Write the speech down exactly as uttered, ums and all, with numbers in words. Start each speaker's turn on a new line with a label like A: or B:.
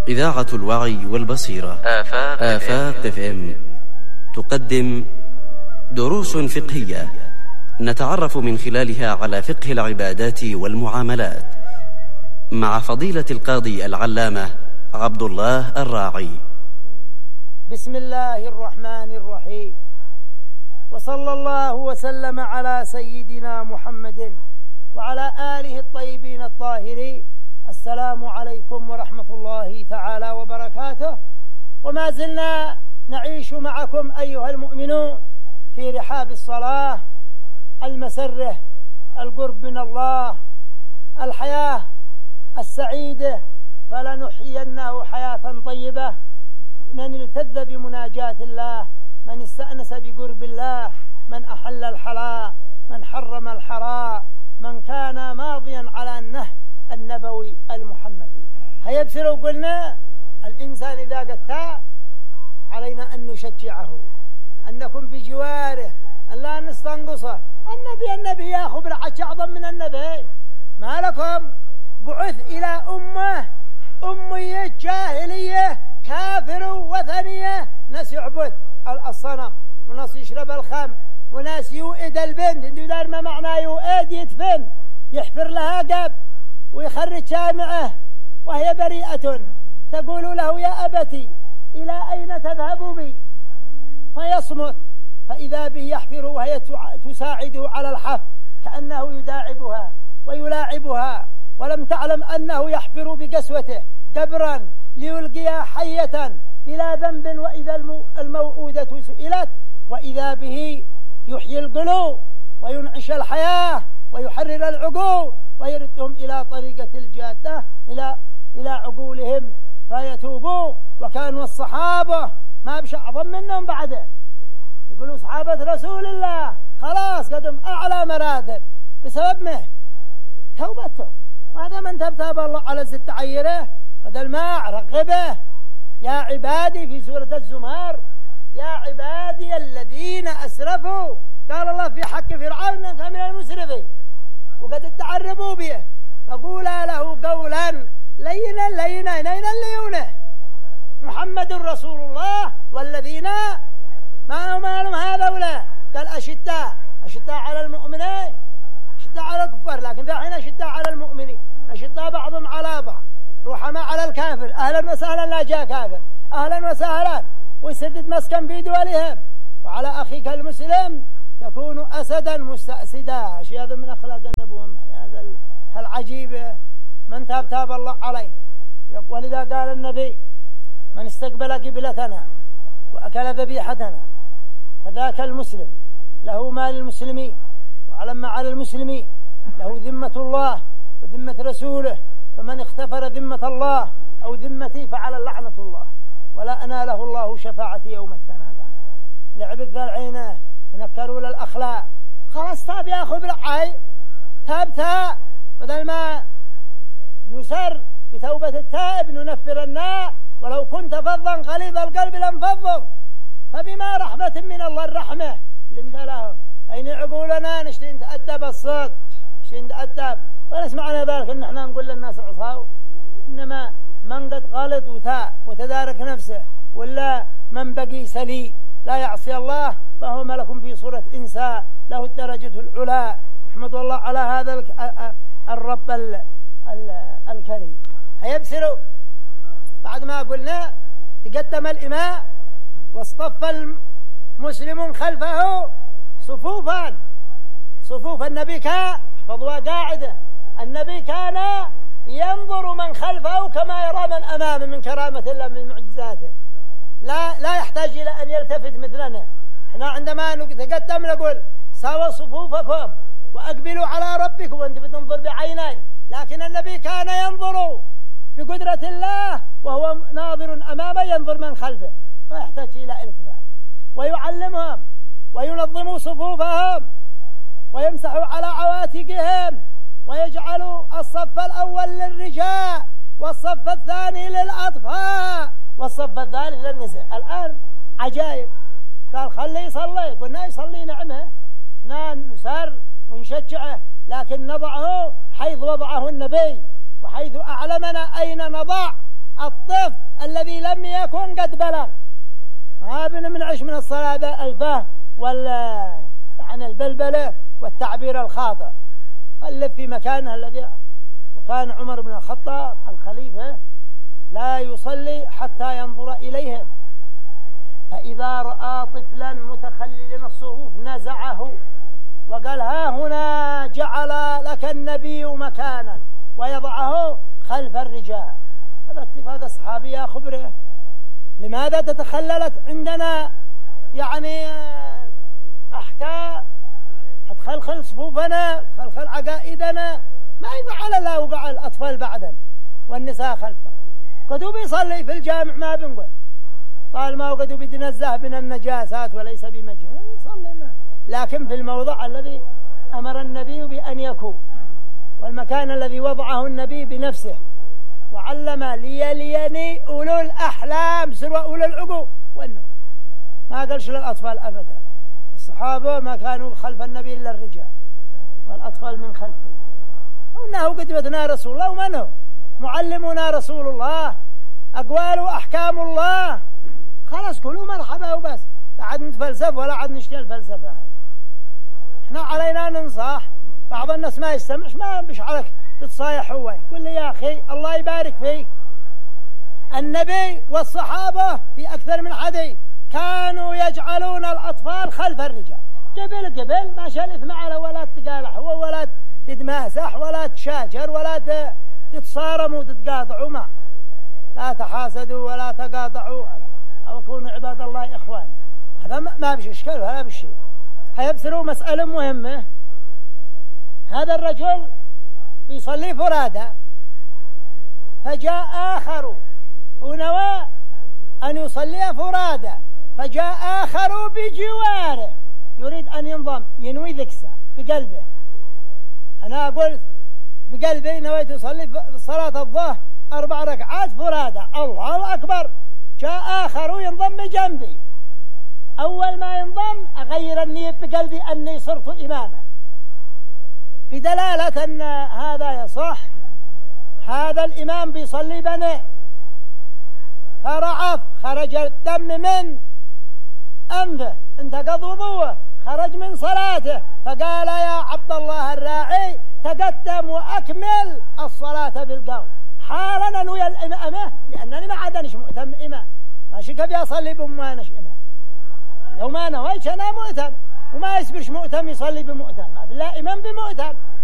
A: إذاعة الوعي والبصيرة آفاق, آفاق اف ام تقدم دروس فقهية نتعرف من خلالها على فقه العبادات والمعاملات مع فضيلة القاضي العلامة عبد الله الراعي.
B: بسم الله الرحمن الرحيم، وصلى الله وسلم على سيدنا محمد وعلى آله الطيبين الطاهرين. السلام عليكم ورحمة الله تعالى وبركاته. وما زلنا نعيش معكم أيها المؤمنون في رحاب الصلاة، المسرة، القرب من الله، الحياة السعيدة، فلنحيينه حياة طيبة. من التذ بمناجاة الله، من استأنس بقرب الله، من أحل الحلال، من حرم الحرام، من كان ماضيا على النهج النبوي المحمدي. هيبسر وقلنا الإنسان إذا قتى علينا أن نشجعه، أن نكون بجواره، أن لا نستنقصه. النبي النبي يا خبر عش أعظم من النبي. ما لكم بعث إلى أمة أمية جاهلية كافر وثنية، ناس يعبد الصنم، وناس يشرب الخمر، وناس يوئد البنت. انتو دار ما معنى يوئد؟ يدفن، يحفر لها قب ويخرج جامعه وهي بريئة. تقول له يا أبتي إلى أين تذهب بي؟ فيصمت، فإذا به يحفر وهي تساعده على الحفر كأنه يداعبها ويلاعبها، ولم تعلم أنه يحفر بقسوته كبرا ليلقيها حية بلا ذنب. وإذا الموؤودة سئلت وإذا به يحيي القلوب وينعش الحياة ويحرر العقول ويردهم إلى طريقة الجادة، إلى إلى عقولهم فيتوبوا. وكانوا الصحابة ما بش أعظم منهم بعده، يقولوا صحابة رسول الله خلاص قدم أعلى مراتب بسبب مه توبته. هذا من تبتاب الله على زد عيره بدل ما رغبه. يا عبادي في سورة الزمر، يا عبادي الذين أسرفوا، قال الله في حق فرعون أنت من المسرفين وقد تعربوا به، فقولا له قولا لينا لينا لينا ليونه. محمد رسول الله والذين ما هم هذولا، قال أشداء أشداء على المؤمنين، أشداء على الكفار، لكن في حين أشداء على المؤمنين، أشداء بعضهم على بعض، رحماء على الكافر. أهلا وسهلا، لا جاء كافر أهلا وسهلا، ويسدد مسكن في دولهم. وعلى أخيك المسلم تكون أسدا مستأسدا. شيء هذا من أخلاق النبوة، هذا العجيب من تاب تاب الله عليه. ولذا قال النبي من استقبل قبلتنا وأكل ذبيحتنا فذاك المسلم له ما للمسلمين وعلى ما على المسلمين، له ذمة الله وذمة رسوله، فمن اختفر ذمة الله أو ذمتي فعلى لعنة الله ولا أناله الله شفاعتي يوم التنادى. لعب الذرعين تنكروا للأخلاق. خلاص تاب يا أخو بالعاي، تاب تاب، بدل ما نسر بتوبة التائب ننفر النار. ولو كنت فظا غليظ القلب لانفضوا، فبما رحمة من الله الرحمة لنت لهم. أين عقولنا نشتي نتأدب الصدق، نشتي نتأدب، ونسمعنا ذلك إن احنا نقول للناس عصاو. إنما من قد غلط وتاء وتدارك نفسه، ولا من بقي سليم لا يعصي الله، فهو ملك في صورة إنسان له الدرجة العلا. نحمد الله على هذا الرب الكريم. هيبسروا بعد ما قلنا تقدم الإمام واصطف المسلمون خلفه صفوفا صفوف. النبي كان فضوى قاعدة، النبي كان ينظر من خلفه كما يرى من أمامه من كرامة الله من معجزاته. لا لا يحتاج إلى أن يلتفت مثلنا. احنا عندما نتقدم نقول ساووا صفوفكم وأقبلوا على ربكم وانت بتنظر بعيني، لكن النبي كان ينظر بقدرة الله وهو ناظر أمامه ينظر من خلفه، ما يحتاج إلى التفات. ويعلمهم وينظم صفوفهم ويمسح على عواتقهم ويجعل الصف الأول للرجال والصف الثاني للأطفال والصف الثالث للنساء. الآن عجائب، قال خليه يصلي، قلنا يصلي نعمه، احنا نسر ونشجعه، لكن نضعه حيث وضعه النبي وحيث أعلمنا أين نضع الطفل الذي لم يكن قد بلغ ما بنمنعش من الصلاة الفهم ولا يعني البلبلة والتعبير الخاطئ، خلف في مكانه الذي. وكان عمر بن الخطاب الخليفة لا يصلي حتى ينظر إليهم، فإذا رأى طفلا متخللا الصفوف نزعه وقال ها هنا جعل لك النبي مكانا ويضعه خلف الرجال. هذا اتفاق الصحابي يا خبره. لماذا تتخللت عندنا يعني أحكام تخلخل صفوفنا تخلخل عقائدنا؟ ما يفعل لا وقع الأطفال بعدا والنساء خلفه. قدوا بيصلي في الجامع ما بنقول قال ما قدوا بيتنزه من النجاسات وليس بمجنون يصلي ما. لكن في الموضع الذي أمر النبي بأن يكون والمكان الذي وضعه النبي بنفسه وعلم ليليني أولو الأحلام سروا أولو العقول والنور. ما قالش للأطفال أبدا. الصحابة ما كانوا خلف النبي إلا الرجال والأطفال من خلفه. وإنه قدوتنا رسول الله ومنه معلمنا رسول الله أقوال أحكام الله. خلاص كلوا مرحبا وبس، لا عاد نتفلسف ولا عاد نشتري الفلسفة. احنا علينا ننصح. بعض الناس ما يستمعش ما بش عليك تتصايح هو يقول لي يا أخي الله يبارك فيك النبي والصحابة في أكثر من حديث كانوا يجعلون الأطفال خلف الرجال. قبل قبل ما شاء الإثم على ولا تقالح ولا تتماسح ولا تشاجر ولا تتصارموا وتتقاطعوا. ما لا تحاسدوا ولا تقاطعوا أو كونوا عباد الله إخوان. هذا ما بش إشكال ولا بشيء. هيبصروا مسألة مهمة. هذا الرجل يصلي فرادى فجاء آخر ونوى أن يصلي فرادى فجاء آخر بجواره يريد أن ينضم ينوي ذكسة بقلبه. أنا قلت بقلبي نويت يصلي صلاة الظهر أربع ركعات فرادى الله أكبر. جاء آخر ينضم بجنبي أول ما ينضم أغير النية بقلبي أني صرت إماما بدلالة أن هذا يصح. هذا الإمام بيصلي بني فرعف خرج الدم من أنفه انتقض وضوءه خرج من صلاته فقال يا عبد الله الراعي تقدم وأكمل الصلاة بالقول حالا أنوي الإمامة لأنني ما عادنش مؤتم إمام ماشي كيف يصلي بموانش إمام. لو ما نويتش أنا مؤتم وما يسبرش مؤتم يصلي بمؤتم بالله إمام بمؤتم.